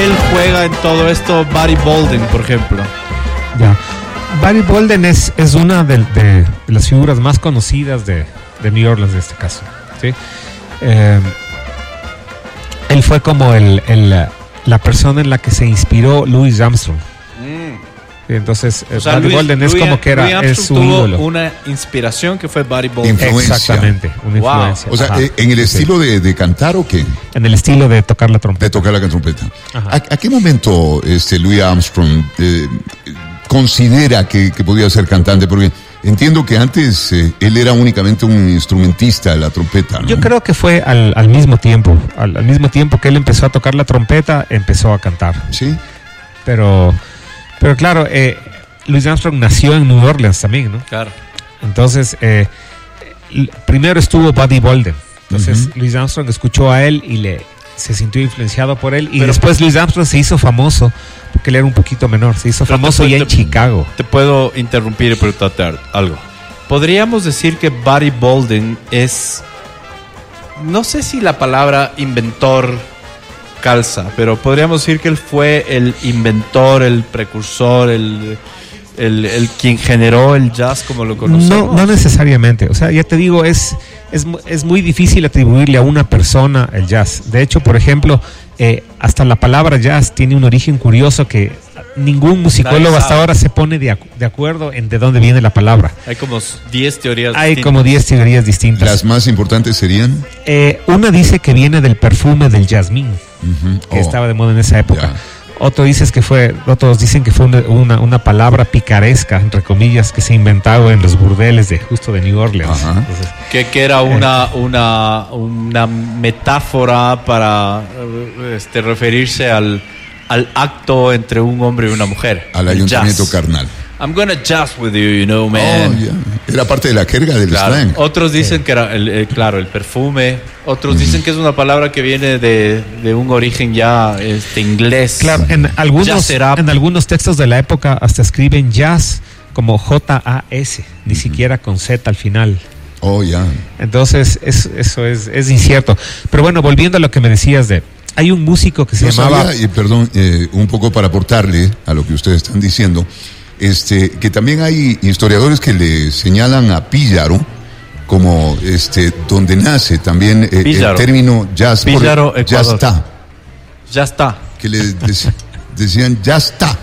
papel juega en todo esto Buddy Bolden, por ejemplo? Ya. Buddy Bolden es una de las figuras más conocidas de New Orleans en este caso, ¿sí? Él fue como la persona en la que se inspiró Louis Armstrong. Entonces, o sea, Buddy Bolden es como que es su ídolo. Una inspiración que fue Buddy Bolden. Influencia. Exactamente, una influencia. O sea, ¿en el estilo de cantar o qué? En el estilo de tocar la trompeta. De tocar la trompeta. ¿A qué momento Louis Armstrong considera que podía ser cantante? Porque entiendo que antes él era únicamente un instrumentista de la trompeta, ¿no? Yo creo que fue al mismo tiempo. Al mismo tiempo que él empezó a tocar la trompeta, empezó a cantar. Sí. Pero claro, Louis Armstrong nació en New Orleans también, ¿no? Claro. Entonces, primero estuvo Buddy Bolden. Entonces, Louis Armstrong escuchó a él y se sintió influenciado por él. Y después Louis Armstrong se hizo famoso, porque él era un poquito menor. Se hizo famoso ya en Chicago. Te puedo interrumpir y preguntarte algo. ¿Podríamos decir que Buddy Bolden es... No sé si la palabra inventor calza, pero podríamos decir que él fue el inventor, el precursor, el quien generó el jazz como lo conocemos? No necesariamente. O sea, ya te digo, es muy difícil atribuirle a una persona el jazz. De hecho, por ejemplo, hasta la palabra jazz tiene un origen curioso que ningún musicólogo hasta ahora se pone de acuerdo en de dónde viene la palabra. Hay como 10 teorías Hay distintas. como 10 teorías distintas. ¿Las más importantes serían? Una dice que viene del perfume del jazmín, que estaba de moda en esa época. Ya. Otros dicen que fue una palabra picaresca, entre comillas, que se inventó en los burdeles de New Orleans. Entonces, que era una metáfora para referirse al acto entre un hombre y una mujer. Al ayuntamiento carnal. I'm gonna jazz with you, man. Era parte de la jerga del slang. Otros dicen que era el perfume. Otros dicen que es una palabra que viene de un origen ya inglés. Claro, en algunos textos de la época hasta escriben jazz como J-A-S, ni siquiera con Z al final. Entonces eso es incierto. Pero bueno, volviendo a lo que me decías hay un músico que se llamaba... un poco para aportarle a lo que ustedes están diciendo, que también hay historiadores que le señalan a Píllaro como donde nace también el término jazz. Píllaro, Ecuador. Ya está. Que le decían ya está.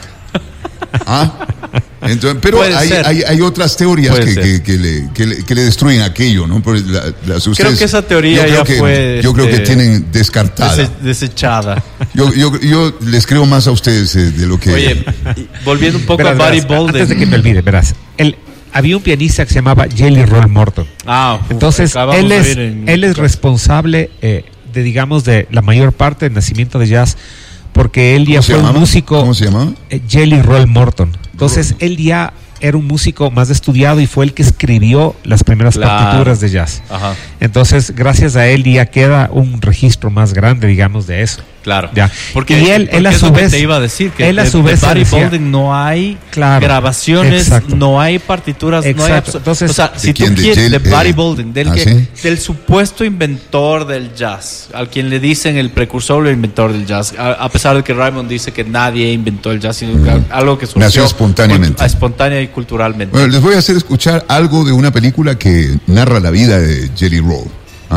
Entonces, pero hay otras teorías que le destruyen aquello, ¿no? Creo que esa teoría yo creo que tienen descartada. Desechada. Yo les creo más a ustedes de lo que... Oye, volviendo un poco a Buddy Bolden. Antes de que me olvide, verás. Había un pianista que se llamaba Jelly Roll Morton. Entonces, él es responsable de la mayor parte del nacimiento de jazz, porque él ya fue un músico. ¿Cómo se llamaba? Jelly Roll Morton. Entonces, él ya era un músico más estudiado y fue el que escribió las primeras partituras de jazz. Entonces, gracias a él ya queda un registro más grande, digamos, de eso. Claro. Ya. Porque él a su vez te iba a decir que él a su vez Buddy Bolden no hay grabaciones, no hay partituras, no hay entonces, o sea, si tú quieres de Buddy Bolden, del supuesto inventor del jazz, al quien le dicen el precursor o el inventor del jazz, a pesar de que Raymond dice que nadie inventó el jazz, sino algo que surgió nació espontáneamente. Espontánea y culturalmente. Bueno, les voy a hacer escuchar algo de una película que narra la vida de Jelly Roll.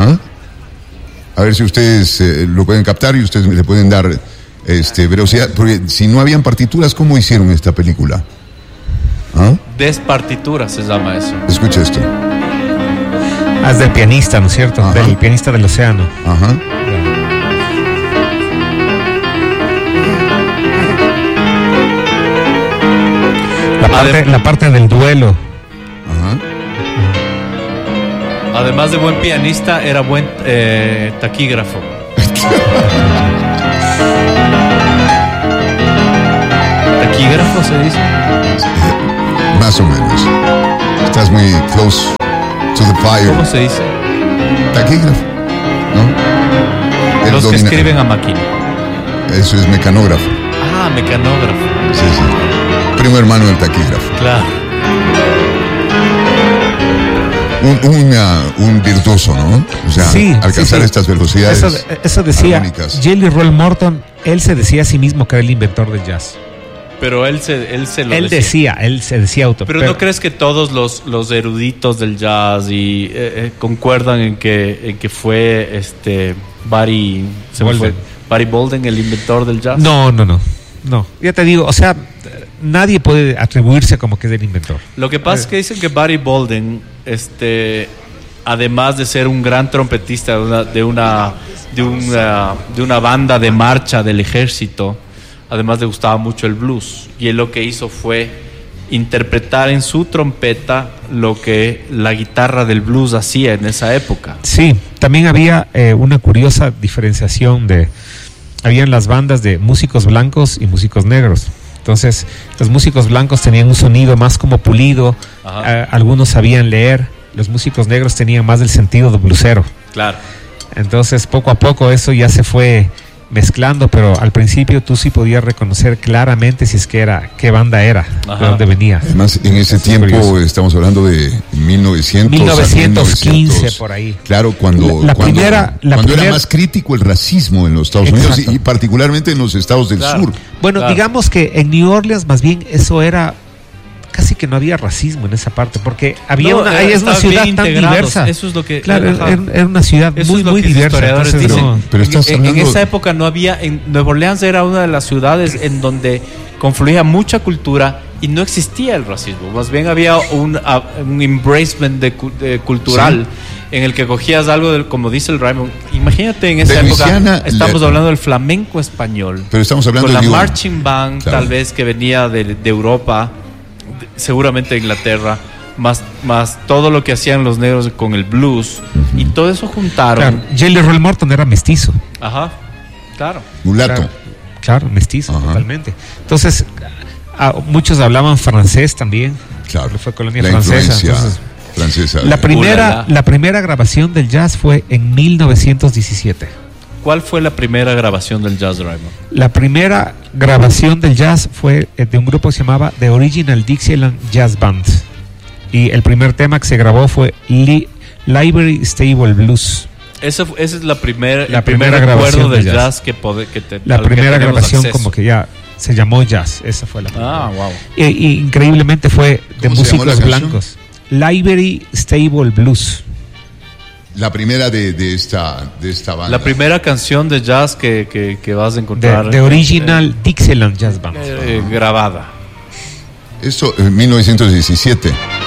A ver si ustedes lo pueden captar y ustedes le pueden dar velocidad, porque si no habían partituras, ¿cómo hicieron esta película? Despartitura se llama eso. Escucha esto. Es del pianista, ¿no es cierto? Del pianista del océano. La parte del duelo. Además de buen pianista, era buen taquígrafo. ¿Taquígrafo se dice? Más o menos. Estás muy close to the fire. ¿Cómo se dice? Taquígrafo, ¿no? Los que escriben a máquina. Eso es mecanógrafo. Mecanógrafo. Sí. Primo hermano del taquígrafo. Claro. un virtuoso, ¿no? O sea, sí, alcanzar estas velocidades. Eso decía Jelly Roll Morton. Él se decía a sí mismo que era el inventor del jazz. Pero él se decía auto. Pero ¿no crees que todos los eruditos del jazz concuerdan en que fue Barry Bolden el inventor del jazz? No. Ya te digo, o sea, nadie puede atribuirse como que es el inventor. Lo que pasa es que dicen que Barry Bolden, además de ser un gran trompetista de una banda de marcha del ejército, además le gustaba mucho el blues, y él lo que hizo fue interpretar en su trompeta lo que la guitarra del blues hacía en esa época. Sí, también había una curiosa diferenciación habían las bandas de músicos blancos y músicos negros. Entonces, los músicos blancos tenían un sonido más como pulido, algunos sabían leer, los músicos negros tenían más el sentido de blusero. Claro. Entonces, poco a poco eso ya se fue mezclando, pero al principio tú sí podías reconocer claramente si es que qué banda era, de dónde venía. Además, en ese tiempo estamos hablando de 1915 por ahí. Claro, cuando era más crítico el racismo en los Estados Unidos y particularmente en los estados del sur. Bueno, digamos que en New Orleans más bien eso era casi que no había racismo en esa parte, porque es una ciudad tan diversa. Eso es lo que era una ciudad muy diversa. Entonces, pero en esa época no había, en Nueva Orleans era una de las ciudades en donde confluía mucha cultura y no existía el racismo. Más bien había un embracement cultural. Sí. En el que cogías algo como dice el Raymond. Imagínate en esa época, estamos hablando del flamenco español. Pero estamos hablando con la marching band, tal vez que venía de Europa, seguramente de Inglaterra, más todo lo que hacían los negros con el blues, y todo eso juntaron. Claro, Jelly Roll Morton era mestizo. Ajá, claro. Mulato. Claro, mestizo, totalmente. Entonces, muchos hablaban francés también. Claro. Fue colonia francesa. Entonces, francesa. La primera grabación del jazz fue en 1917. ¿Cuál fue la primera grabación del jazz, Raymond? La primera grabación del jazz fue de un grupo que se llamaba The Original Dixieland Jazz Band. Y el primer tema que se grabó fue Library Stable Blues. Esa es la primera grabación del jazz que la primera grabación acceso. Como que ya se llamó jazz. Esa fue la primera. Wow. Y increíblemente fue de músicos blancos. Library Stable Blues. La primera de esta banda. La primera canción de jazz que vas a encontrar. The Original Dixieland Jazz Band. Grabada. Esto en 1917.